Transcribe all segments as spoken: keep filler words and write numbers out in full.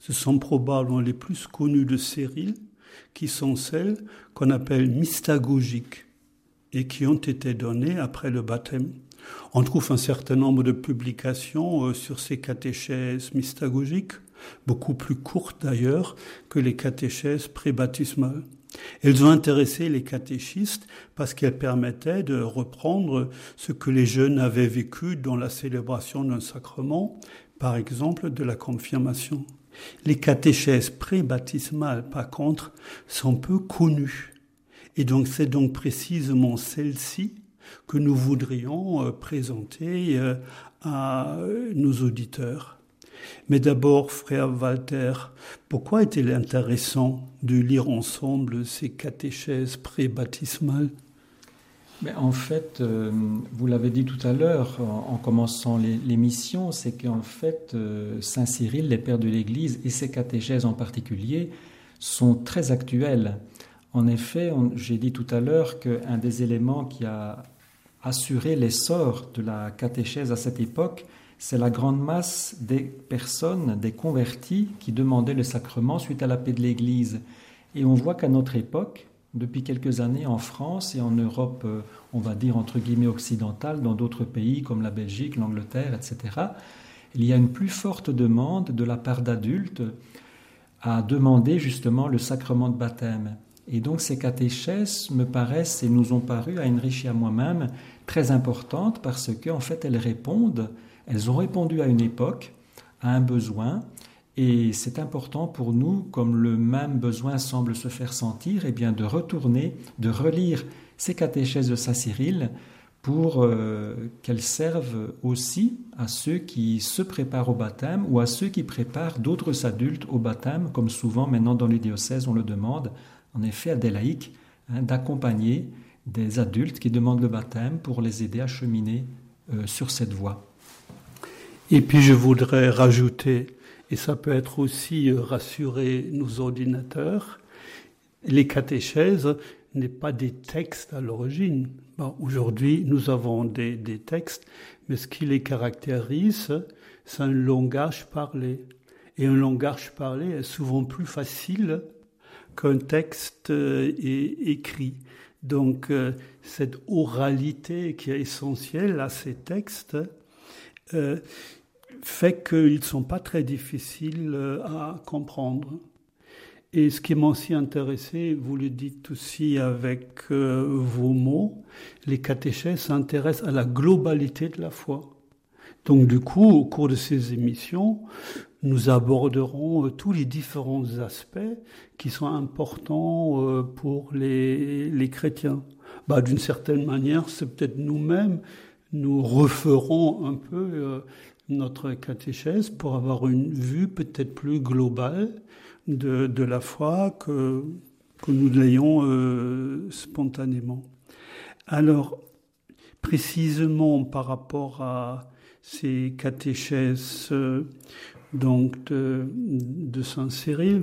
Ce sont probablement les plus connues de Cyril, qui sont celles qu'on appelle mystagogiques et qui ont été données après le baptême. On trouve un certain nombre de publications sur ces catéchèses mystagogiques, beaucoup plus courtes d'ailleurs que les catéchèses prébaptismales. Elles ont intéressé les catéchistes parce qu'elles permettaient de reprendre ce que les jeunes avaient vécu dans la célébration d'un sacrement, par exemple de la confirmation. Les catéchèses prébaptismales, par contre, sont peu connues. Et donc c'est donc précisément celles-ci que nous voudrions présenter à nos auditeurs. Mais d'abord, frère Walter, pourquoi est-il intéressant de lire ensemble ces catéchèses prébaptismales ? Mais en fait, euh, vous l'avez dit tout à l'heure, en, en commençant les, l'émission, c'est qu'en fait, euh, Saint Cyril, les pères de l'Église, et ses catéchèses en particulier, sont très actuels. En effet, on, j'ai dit tout à l'heure qu'un des éléments qui a assuré l'essor de la catéchèse à cette époque, c'est la grande masse des personnes, des convertis, qui demandaient le sacrement suite à la paix de l'Église. Et on voit qu'à notre époque, depuis quelques années en France et en Europe, on va dire entre guillemets occidentale, dans d'autres pays comme la Belgique, l'Angleterre, et cetera, il y a une plus forte demande de la part d'adultes à demander justement le sacrement de baptême. Et donc ces catéchèses me paraissent et nous ont paru à Heinrich et à moi-même très importantes parce qu'en fait elles répondent, elles ont répondu à une époque, à un besoin. Et c'est important pour nous, comme le même besoin semble se faire sentir, eh bien de retourner, de relire ces catéchèses de Saint Cyril pour euh, qu'elles servent aussi à ceux qui se préparent au baptême ou à ceux qui préparent d'autres adultes au baptême, comme souvent maintenant dans les diocèses on le demande, en effet à des laïcs, hein, d'accompagner des adultes qui demandent le baptême pour les aider à cheminer euh, sur cette voie. Et puis je voudrais rajouter, et ça peut être aussi rassurer nos ordinateurs, les catéchèses n'est pas des textes à l'origine. Bon, aujourd'hui, nous avons des, des textes, mais ce qui les caractérise, c'est un langage parlé. Et un langage parlé est souvent plus facile qu'un texte euh, écrit. Donc, euh, cette oralité qui est essentielle à ces textes euh, fait qu'ils ne sont pas très difficiles à comprendre. Et ce qui m'a aussi intéressé, vous le dites aussi avec euh, vos mots, les catéchèses s'intéressent à la globalité de la foi. Donc du coup, au cours de ces émissions, nous aborderons euh, tous les différents aspects qui sont importants euh, pour les, les chrétiens. Bah, d'une certaine manière, c'est peut-être nous-mêmes, nous referons un peu euh, notre catéchèse pour avoir une vue peut-être plus globale de, de la foi que, que nous l'ayons euh, spontanément. Alors, précisément par rapport à ces catéchèses euh, donc de, de Saint Cyril,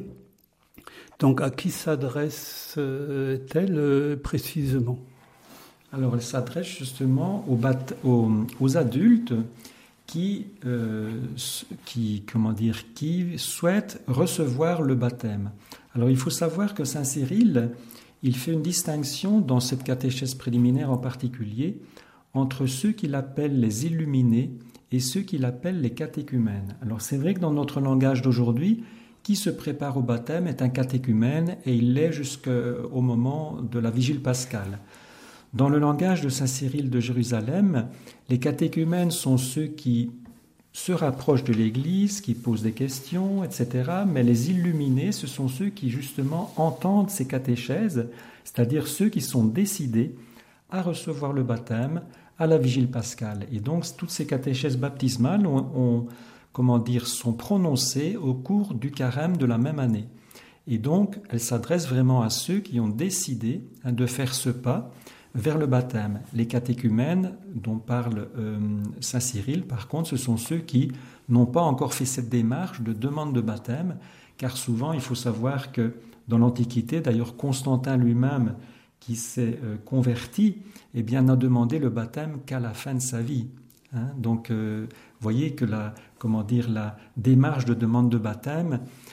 donc à qui s'adresse-t-elle euh, précisément ? Alors, elle s'adresse justement aux, bat- aux, aux adultes qui, euh, qui, comment dire, qui souhaitent recevoir le baptême. Alors, il faut savoir que Saint Cyril, il fait une distinction dans cette catéchèse préliminaire en particulier entre ceux qu'il appelle les illuminés et ceux qu'il appelle les catéchumènes. Alors, c'est vrai que dans notre langage d'aujourd'hui, qui se prépare au baptême est un catéchumène et il l'est jusqu'au moment de la vigile pascale. Dans le langage de Saint Cyril de Jérusalem, les catéchumènes sont ceux qui se rapprochent de l'Église, qui posent des questions, et cetera. Mais les illuminés, ce sont ceux qui justement entendent ces catéchèses, c'est-à-dire ceux qui sont décidés à recevoir le baptême à la vigile pascale. Et donc, toutes ces catéchèses baptismales ont, ont, comment dire, sont prononcées au cours du carême de la même année. Et donc, elles s'adressent vraiment à ceux qui ont décidé hein, de faire ce pas vers le baptême. Les catéchumènes dont parle euh, Saint Cyril, par contre, ce sont ceux qui n'ont pas encore fait cette démarche de demande de baptême, car souvent, il faut savoir que dans l'Antiquité, d'ailleurs Constantin lui-même, qui s'est euh, converti, eh bien, n'a demandé le baptême qu'à la fin de sa vie. Hein. Donc, euh, vous voyez que la, comment dire, la démarche de demande de baptême